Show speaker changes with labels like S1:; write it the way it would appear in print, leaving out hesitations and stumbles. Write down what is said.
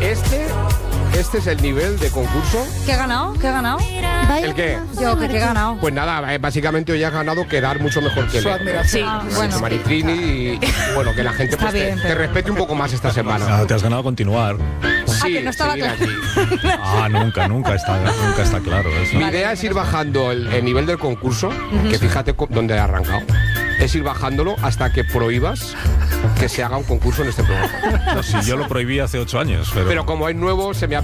S1: Este es el nivel de concurso.
S2: ¿Qué he ganado? ¿Qué he ganado?
S1: ¿El qué?
S2: Yo, ¿qué he ganado?
S1: Pues nada, básicamente hoy has ganado quedar mucho mejor que él.
S2: Sí, bueno.
S1: Maritrini y bueno, que la gente pues,
S2: bien,
S1: te respete un poco más esta semana.
S3: Ah, te has ganado continuar.
S1: Sí,
S2: que no estaba
S1: seguir
S2: claro.
S1: aquí.
S3: Nunca está claro eso.
S1: Mi idea es ir bajando el nivel del concurso, que fíjate dónde he arrancado. Es ir bajándolo hasta que prohíbas que se haga un concurso en este programa.
S3: No, si yo lo prohibí hace 8 años.
S1: Pero como es nuevo, se me ha